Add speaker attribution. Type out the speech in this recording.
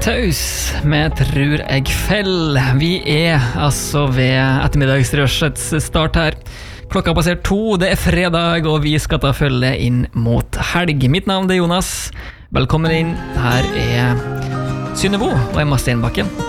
Speaker 1: Taus med Tror jeg fell. Vi altså ved ettermiddagsrørsets start her. Klokka har passert 2, det fredag, og vi skal ta følge inn mot helg. Mitt navn er Jonas. Velkommen inn. Her Synnøve og Emma Stenbakken.